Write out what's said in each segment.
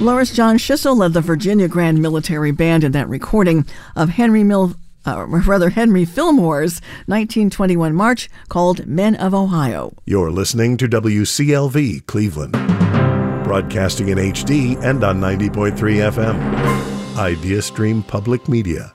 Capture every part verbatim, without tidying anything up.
Loris John Schissel led the Virginia Grand Military Band in that recording of Henry Mill, uh, rather Henry Fillmore's nineteen twenty-one march called Men of Ohio. You're listening to W C L V Cleveland, broadcasting in H D and on ninety point three F M. Idea Stream Public Media.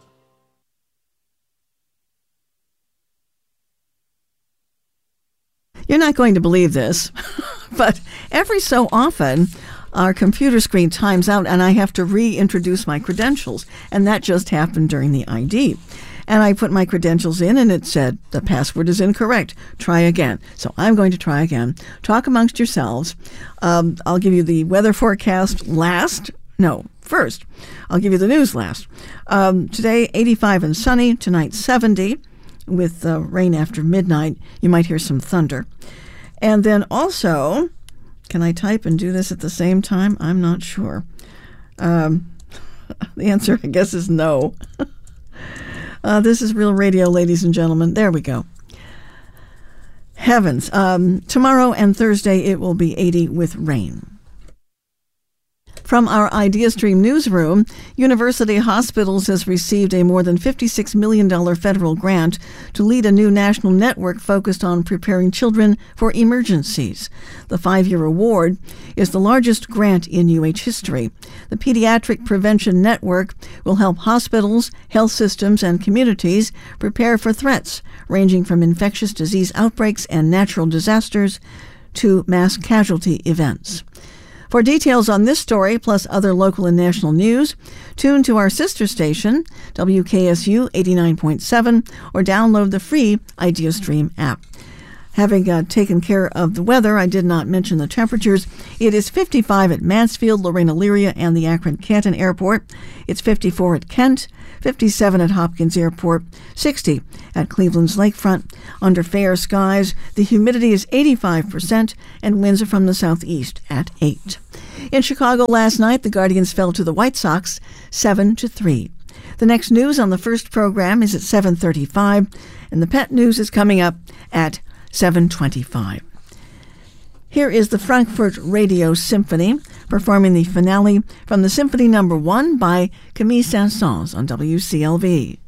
You're not going to believe this, but every so often, our computer screen times out and I have to reintroduce my credentials. And that just happened during the I D. And I put my credentials in and it said, the password is incorrect. Try again. So I'm going to try again. Talk amongst yourselves. Um, I'll give you the weather forecast last. No, first. I'll give you the news last. Um, today, eighty-five and sunny. Tonight, seventy. With uh, rain after midnight. You might hear some thunder. And then also, can I type and do this at the same time? I'm not sure. Um, the answer, I guess, is no. uh, this is Real Radio, ladies and gentlemen. There we go. Heavens. Um, tomorrow and Thursday, it will be eighty with rain. From our IdeaStream newsroom, University Hospitals has received a more than fifty-six million dollars federal grant to lead a new national network focused on preparing children for emergencies. The five-year award is the largest grant in U H history. The Pediatric Prevention Network will help hospitals, health systems, and communities prepare for threats ranging from infectious disease outbreaks and natural disasters to mass casualty events. For details on this story, plus other local and national news, tune to our sister station, W K S U eighty-nine point seven, or download the free IdeaStream app. Having uh, taken care of the weather, I did not mention the temperatures. It is fifty-five at Mansfield, Lorraine, Elyria, and the Akron-Canton Airport. It's fifty-four at Kent, fifty-seven at Hopkins Airport, sixty at Cleveland's Lakefront. Under fair skies, the humidity is eighty-five percent, and winds are from the southeast at eight. In Chicago last night, the Guardians fell to the White Sox seven to three. The next news on the first program is at seven thirty-five, and the pet news is coming up at seven twenty-five. Here is the Frankfurt Radio Symphony performing the finale from the Symphony Number One by Camille Saint-Saëns on W C L V.